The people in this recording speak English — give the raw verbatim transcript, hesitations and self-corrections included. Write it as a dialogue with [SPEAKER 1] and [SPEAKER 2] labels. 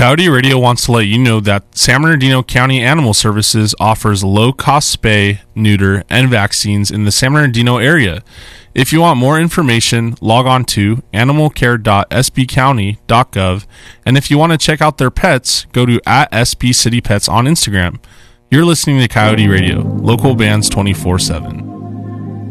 [SPEAKER 1] Coyote Radio wants to let you know that San Bernardino County Animal Services offers low-cost spay, neuter, and vaccines in the San Bernardino area. If you want more information, log on to animal care dot s b county dot gov, and if you want to check out their pets, go to at S B City Pets on Instagram. You're listening to Coyote Radio, local bands twenty-four seven.